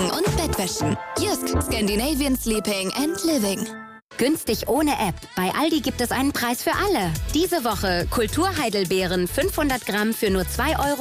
Decken und Bettwäschen. Jysk, Scandinavian Sleeping and Living. Günstig ohne App. Bei Aldi gibt es einen Preis für alle. Diese Woche Kulturheidelbeeren 500 Gramm für nur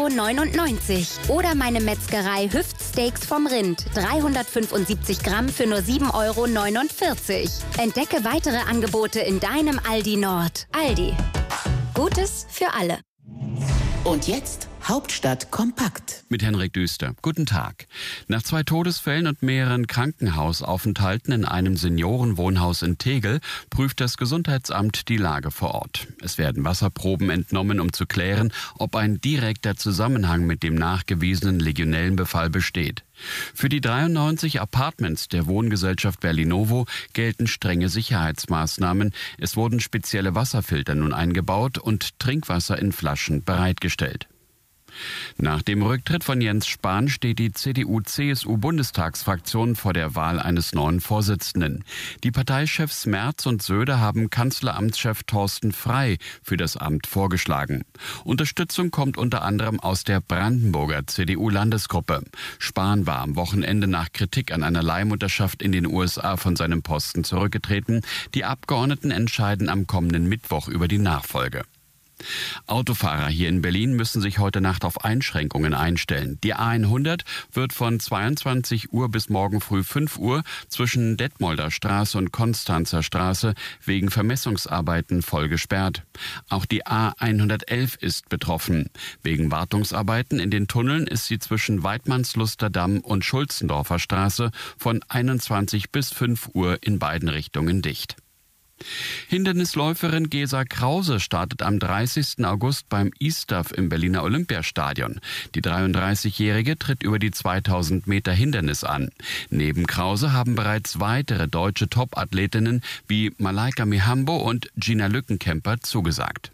2,99 € Oder meine Metzgerei Hüftsteaks vom Rind 375 Gramm für nur 7,49 €. Entdecke weitere Angebote in deinem Aldi Nord. Aldi. Gutes für alle. Und jetzt Hauptstadt kompakt. Mit Henrik Düster. Guten Tag. Nach 2 Todesfällen und mehreren Krankenhausaufenthalten in einem Seniorenwohnhaus in Tegel prüft das Gesundheitsamt die Lage vor Ort. Es werden Wasserproben entnommen, um zu klären, ob ein direkter Zusammenhang mit dem nachgewiesenen Legionellenbefall besteht. Für die 93 Apartments der Wohngesellschaft Berlinovo gelten strenge Sicherheitsmaßnahmen. Es wurden spezielle Wasserfilter nun eingebaut und Trinkwasser in Flaschen bereitgestellt. Nach dem Rücktritt von Jens Spahn steht die CDU-CSU-Bundestagsfraktion vor der Wahl eines neuen Vorsitzenden. Die Parteichefs Merz und Söder haben Kanzleramtschef Thorsten Frey für das Amt vorgeschlagen. Unterstützung kommt unter anderem aus der Brandenburger CDU-Landesgruppe. Spahn war am Wochenende nach Kritik an einer Leihmutterschaft in den USA von seinem Posten zurückgetreten. Die Abgeordneten entscheiden am kommenden Mittwoch über die Nachfolge. Autofahrer hier in Berlin müssen sich heute Nacht auf Einschränkungen einstellen. Die A100 wird von 22 Uhr bis morgen früh 5 Uhr zwischen Detmolder Straße und Konstanzer Straße wegen Vermessungsarbeiten voll gesperrt. Auch die A111 ist betroffen. Wegen Wartungsarbeiten in den Tunneln ist sie zwischen Weidmannsluster Damm und Schulzendorfer Straße von 21 bis 5 Uhr in beiden Richtungen dicht. Hindernisläuferin Gesa Krause startet am 30. August beim ISTAF im Berliner Olympiastadion. Die 33-Jährige tritt über die 2000 Meter Hindernis an. Neben Krause haben bereits weitere deutsche Top-Athletinnen wie Malaika Mihambo und Gina Lückenkämper zugesagt.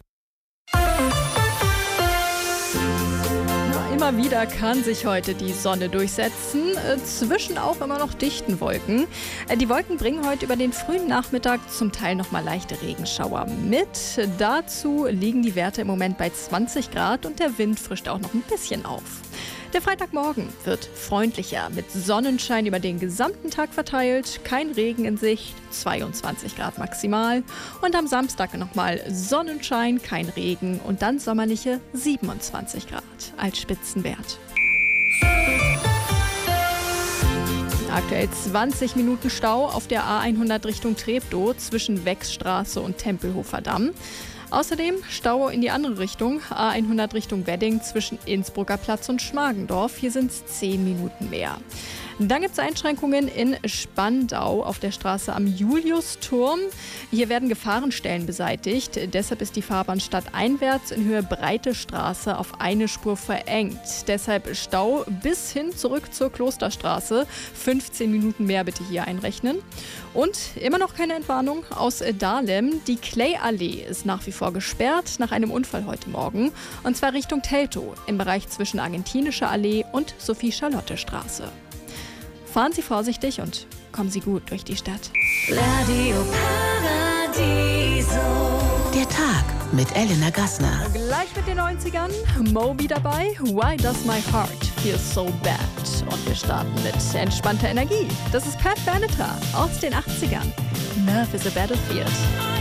Immer wieder kann sich heute die Sonne durchsetzen, zwischen auch immer noch dichten Wolken. Die Wolken bringen heute über den frühen Nachmittag zum Teil nochmal leichte Regenschauer mit. Dazu liegen die Werte im Moment bei 20 Grad und der Wind frischt auch noch ein bisschen auf. Der Freitagmorgen wird freundlicher, mit Sonnenschein über den gesamten Tag verteilt, kein Regen in Sicht, 22 Grad maximal. Und am Samstag nochmal Sonnenschein, kein Regen und dann sommerliche 27 Grad als Spitzenwert. Aktuell 20 Minuten Stau auf der A100 Richtung Treptow zwischen Wechsstraße und Tempelhofer Damm. Außerdem Stau in die andere Richtung, A100 Richtung Wedding zwischen Innsbrucker Platz und Schmargendorf. Hier sind es 10 Minuten mehr. Dann gibt es Einschränkungen in Spandau auf der Straße am Juliusturm. Hier werden Gefahrenstellen beseitigt. Deshalb ist die Fahrbahn stadteinwärts in Höhe Breite Straße auf eine Spur verengt. Deshalb Stau bis hin zurück zur Klosterstraße. 15 Minuten mehr bitte hier einrechnen. Und immer noch keine Entwarnung aus Dahlem. Die Clay-Allee ist nach wie vor gesperrt nach einem Unfall heute Morgen. Und zwar Richtung Teltow im Bereich zwischen Argentinischer Allee und Sophie-Charlotte-Straße. Fahren Sie vorsichtig und kommen Sie gut durch die Stadt. Radio Paradiso. Der Tag mit Elena Gassner. Gleich mit den 90ern, Moby dabei, Why Does My Heart Feel So Bad? Und wir starten mit entspannter Energie. Das ist Pat Benatar aus den 80ern. Love is a Battlefield.